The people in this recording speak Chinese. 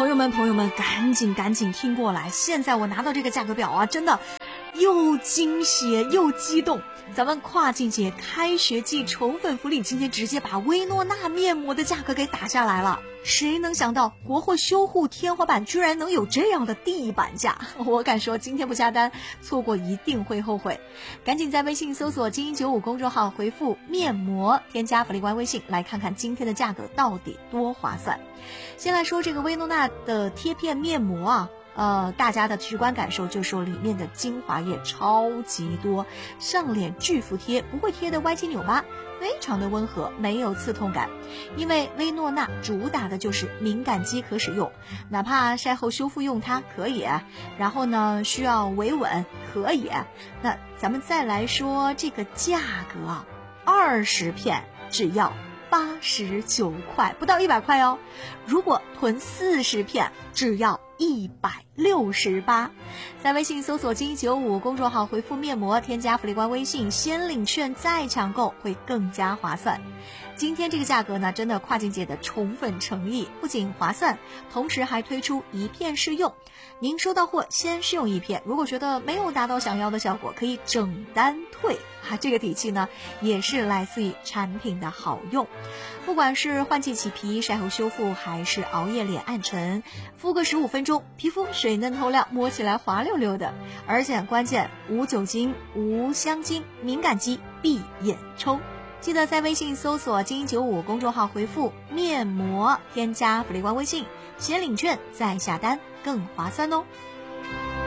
朋友们，赶紧听过来！现在我拿到这个价格表啊，真的又惊喜又激动。咱们跨境节开学季宠粉福利，今天直接把薇诺娜面膜的价格给打下来了。谁能想到国货修护天花板居然能有这样的地板价？我敢说今天不下单，错过一定会后悔。赶紧在微信搜索精英95公众号，回复面膜，添加福利官微信，来看看今天的价格到底多划算。先来说这个薇诺娜的贴片面膜啊，大家的直观感受就是说里面的精华液超级多，上脸巨服贴，不会贴的歪七扭八，非常的温和，没有刺痛感。因为薇诺娜主打的就是敏感肌可使用，哪怕晒后修复用它可以，然后呢需要维稳可以。那咱们再来说这个价格啊，20片只要89块，不到100块哦。如果囤40片，只要168。在微信搜索精英95公众号，回复面膜，添加福利官微信，先领券再抢购，会更加划算。今天这个价格呢，真的跨境节的宠粉诚意，不仅划算，同时还推出1片试用。您收到货先试用1片，如果觉得没有达到想要的效果，可以整单退这个底气呢，也是来自于产品的好用。不管是换季起皮、晒后修复，还是熬夜脸暗沉，敷个15分钟，皮肤水嫩透亮，摸起来滑溜溜的。而且关键无酒精、无香精，敏感肌闭眼冲。记得在微信搜索精英95公众号，回复面膜，添加福利官微信，先领券再下单，更划算哦。